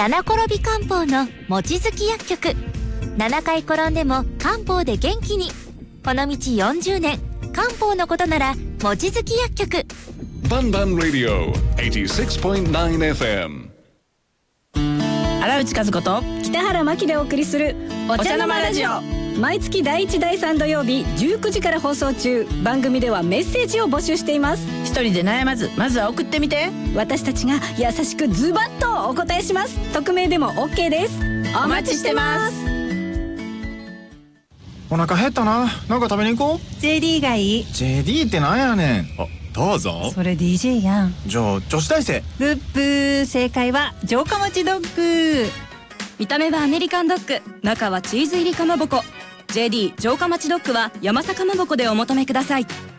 七転び漢方のもちづき薬局。7回転んでも漢方で元気に。この道40年、漢方のことならもちづき薬局。 バンバンラディオ 86.9FM。 荒内和子と北原真希でお送りするお茶の間ラジオ。毎月第1第3土曜日19時から放送中。番組ではメッセージを募集しています。 一人で悩まず、まずは送ってみて。 私たちが優しくズバッとお答えします。匿名でも OK です。 お待ちしてます。 お腹減ったな。なんか食べに行こう。 JD がいい。 JD ってなんやねん。あ、どうぞ。 それ DJ やん。 じゃあ女子大生。 ブッブー。正解は城下町ドッグ。 見た目はアメリカンドッグ、中はチーズ入りかまぼこ。 JD 城下町ドッグは山坂かまぼこでお求めください。